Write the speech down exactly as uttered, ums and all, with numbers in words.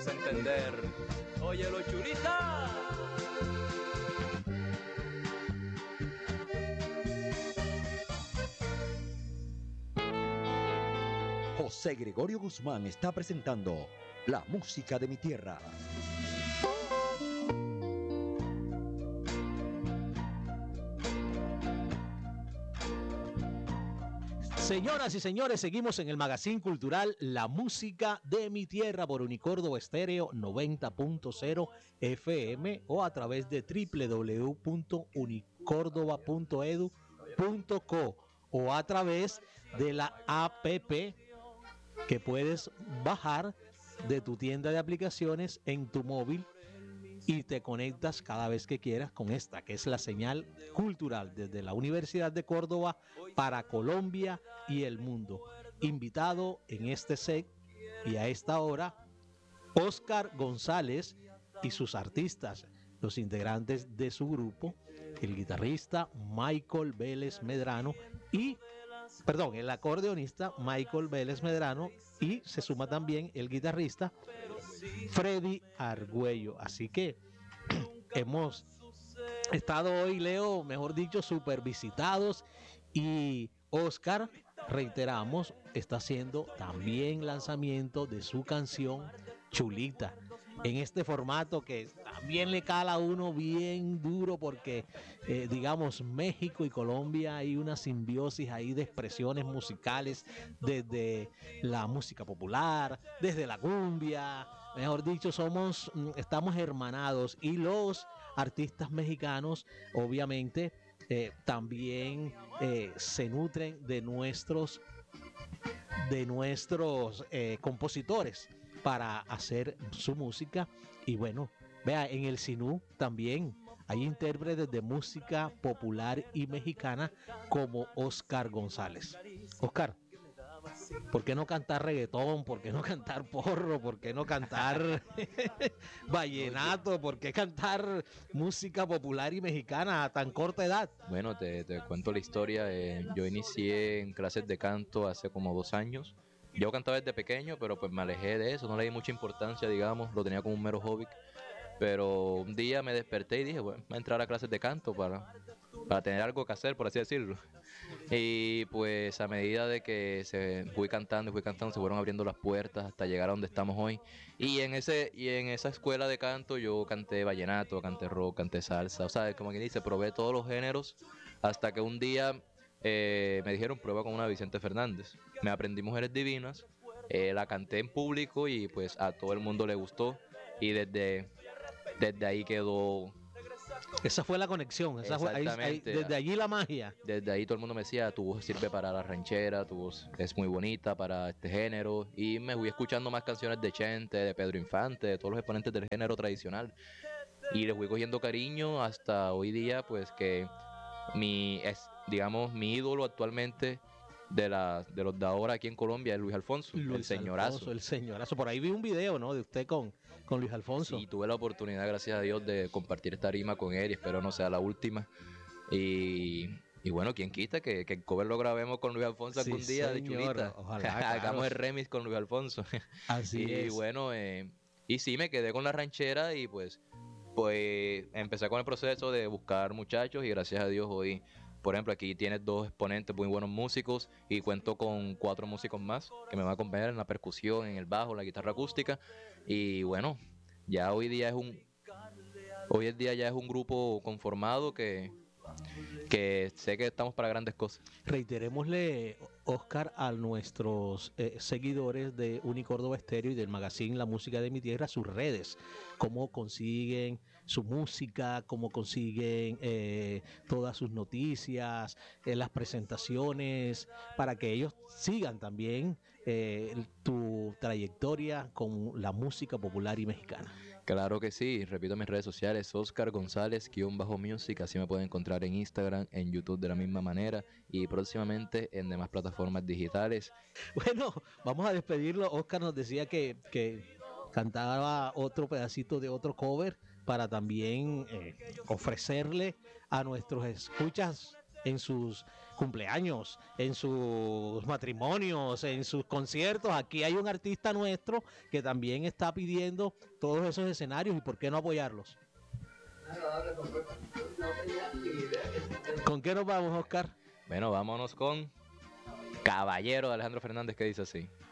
vamos a entender. Óyelo, chulita. José Gregorio Guzmán está presentando La Música de mi Tierra. Señoras y señores, seguimos en el magazine cultural La Música de mi Tierra por Unicórdoba Estéreo noventa punto cero F M o a través de doble u doble u doble u punto unicórdoba punto edu punto co o a través de la app que puedes bajar de tu tienda de aplicaciones en tu móvil y te conectas cada vez que quieras con esta, que es la señal cultural desde la Universidad de Córdoba para Colombia y el mundo. Invitado en este set y a esta hora, Óscar González y sus artistas, los integrantes de su grupo, el guitarrista Michael Vélez Medrano y, perdón, el acordeonista Michael Vélez Medrano, y se suma también el guitarrista Freddy Argüello. Así que hemos estado hoy, Leo, mejor dicho, super visitados, y Óscar, reiteramos, está haciendo también lanzamiento de su canción Chulita en este formato que también le cala a uno bien duro porque eh, digamos México y Colombia hay una simbiosis ahí de expresiones musicales, desde la música popular, desde la cumbia, mejor dicho, somos, estamos hermanados, y los artistas mexicanos obviamente eh, también eh, se nutren de nuestros de nuestros eh, compositores para hacer su música. Y bueno, vea, en el Sinú también hay intérpretes de música popular y mexicana como Óscar González. Óscar, ¿por qué no cantar reggaetón? ¿Por qué no cantar porro? ¿Por qué no cantar vallenato? ¿Por qué cantar música popular y mexicana a tan corta edad? Bueno, te, te cuento la historia. Eh, yo inicié en clases de canto hace como dos años. Yo cantaba desde pequeño, pero pues me alejé de eso, no le di mucha importancia, digamos, lo tenía como un mero hobby. Pero un día me desperté y dije, bueno, voy a entrar a clases de canto para, para tener algo que hacer, por así decirlo. Y pues a medida de que se fui cantando y fui cantando, se fueron abriendo las puertas hasta llegar a donde estamos hoy. Y en ese y en esa escuela de canto yo canté vallenato, canté rock, canté salsa, o sea, como quien dice, probé todos los géneros hasta que un día eh, me dijeron prueba con una Vicente Fernández. Me aprendí Mujeres Divinas, eh, la canté en público y pues a todo el mundo le gustó, y desde, desde ahí quedó. Esa fue la conexión, esa fue, ahí, ahí, desde allí la magia. Desde ahí todo el mundo me decía, tu voz sirve para la ranchera, tu voz es muy bonita para este género, y me fui escuchando más canciones de Chente, de Pedro Infante, de todos los exponentes del género tradicional, y les fui cogiendo cariño hasta hoy día, pues que mi, es, digamos, mi ídolo actualmente de, la, de los de ahora aquí en Colombia es Luis Alfonso, Luis el señorazo. Alfonso, el señorazo. Por ahí vi un video, ¿no?, de usted con, con Luis Alfonso. Sí, tuve la oportunidad, gracias a Dios, de compartir esta rima con él y espero no sea la última. Y, y bueno, quien quita que, que el cover lo grabemos con Luis Alfonso algún sí, día, señor, de Chulita. Ojalá, claro. Hagamos el remix con Luis Alfonso. Así y es. bueno, eh, y sí, me quedé con la ranchera y pues, pues empecé con el proceso de buscar muchachos, y gracias a Dios hoy, por ejemplo, aquí tienes dos exponentes muy buenos músicos y cuento con cuatro músicos más que me van a acompañar en la percusión, en el bajo, en la guitarra acústica. Y bueno, ya hoy día es un hoy en día ya es un grupo conformado que, que sé que estamos para grandes cosas. Reiterémosle, Óscar, a nuestros eh, seguidores de Unicórdoba Estéreo y del magazine La Música de mi Tierra, sus redes, cómo consiguen su música, cómo consiguen eh, todas sus noticias, eh, las presentaciones, para que ellos sigan también eh, tu trayectoria con la música popular y mexicana. Claro que sí, repito mis redes sociales, Óscar González, guión bajo music, así me pueden encontrar en Instagram, en YouTube de la misma manera y próximamente en demás plataformas digitales. Bueno, vamos a despedirlo. Óscar nos decía que, que cantaba otro pedacito de otro cover para también eh, ofrecerle a nuestros escuchas en sus cumpleaños, en sus matrimonios, en sus conciertos. Aquí hay un artista nuestro que también está pidiendo todos esos escenarios, y ¿por qué no apoyarlos? ¿Con qué nos vamos, Oscar? Bueno, vámonos con Caballero de Alejandro Fernández, que dice así.